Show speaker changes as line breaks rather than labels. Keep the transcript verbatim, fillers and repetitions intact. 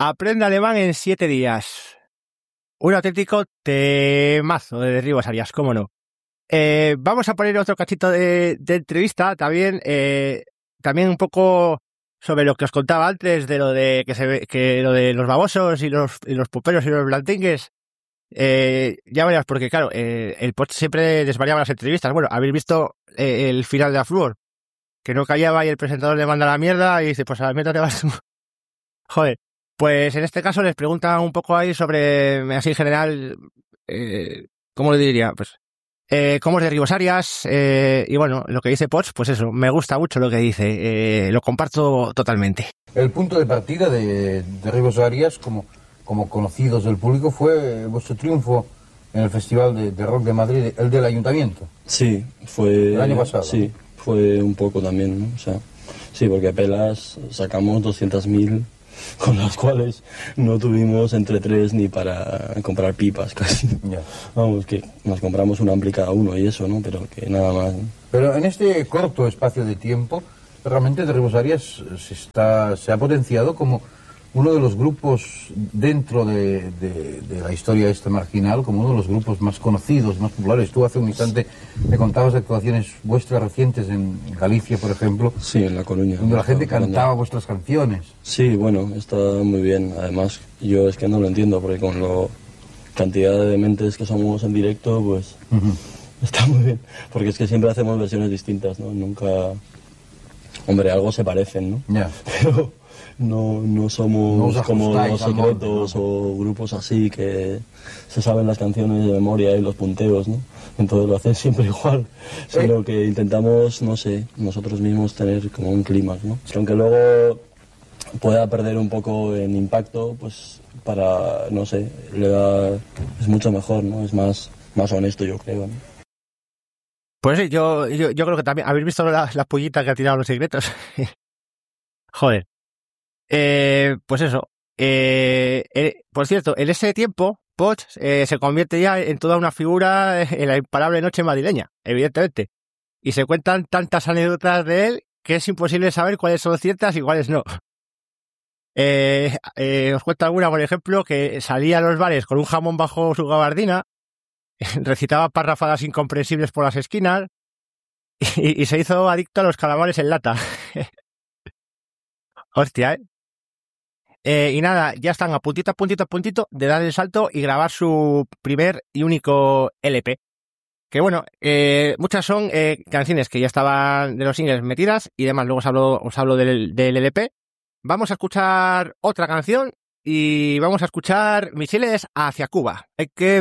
Aprende alemán en siete días. Un auténtico temazo de Derribos Arias, cómo no. Eh, vamos a poner otro cachito de, de entrevista también, eh, también un poco sobre lo que os contaba antes de lo de que se ve, que lo de los babosos y los y los puperos y los blantingues. Eh, ya verás, porque claro, eh, el Poch siempre desvariaba las entrevistas. Bueno, habéis visto eh, el final de la Fluor, que no callaba y el presentador le manda la mierda y dice, pues a la mierda te vas tú. Joder, pues en este caso les preguntan un poco ahí sobre, así en general, eh, ¿cómo le diría? Pues, eh, cómo es Derribos Arias, eh, y bueno, lo que dice Poch, pues eso, me gusta mucho lo que dice, eh, lo comparto totalmente.
El punto de partida de Derribos Arias, como, como conocidos del público, fue vuestro triunfo en el Festival de, de Rock de Madrid, el del Ayuntamiento.
Sí, fue...
El año pasado.
Sí, fue un poco también, ¿no? O sea, sí, porque pelas sacamos doscientas mil, con las cuales no tuvimos entre tres ni para comprar pipas casi.
Ya.
Vamos, que nos compramos un ampli cada uno y eso, ¿no? Pero que nada más, ¿no?
Pero en este corto espacio de tiempo, realmente Derribos Arias se, está, se ha potenciado como uno de los grupos dentro de, de, de la historia esta marginal, como uno de los grupos más conocidos, más populares. Tú hace un instante me contabas de actuaciones vuestras recientes en Galicia, por ejemplo.
Sí, en La Coruña.
Donde la gente
Coruña.
cantaba vuestras canciones.
Sí, bueno, está muy bien. Además, yo es que no lo entiendo, porque con la cantidad de dementes que somos en directo, pues
Uh-huh.
está muy bien. Porque es que siempre hacemos versiones distintas, ¿no? Nunca... Hombre, algo se parecen, ¿no?
Ya.
Pero no, no somos
No os
como
ajustáis
los
al molde,
secretos
¿no?
o grupos así que se saben las canciones de memoria y los punteos, ¿no? Entonces lo hacen siempre igual, sino que intentamos, no sé, nosotros mismos tener como un clímax, ¿no? Que aunque luego pueda perder un poco en impacto, pues para, no sé, le da, es mucho mejor, ¿no? Es más, más honesto, yo creo, ¿no?
Pues sí, yo, yo, yo creo que también, ¿habéis visto la, la pullita que ha tirado los secretos? Joder. Eh, pues eso. Eh, eh, por cierto, en ese tiempo, Poch eh, se convierte ya en toda una figura en la imparable noche madrileña, evidentemente. Y se cuentan tantas anécdotas de él que es imposible saber cuáles son ciertas y cuáles no. Eh, eh, os cuento alguna, por ejemplo, que salía a los bares con un jamón bajo su gabardina, recitaba parrafadas incomprensibles por las esquinas y, y se hizo adicto a los calamares en lata. Hostia, ¿eh? Eh, y nada, ya están a puntito, a puntito, a puntito de dar el salto y grabar su primer y único L P. Que bueno, eh, muchas son eh, canciones que ya estaban de los singles metidas y demás. Luego os hablo, os hablo del, del L P. Vamos a escuchar otra canción y vamos a escuchar Misiles hacia Cuba. Hay que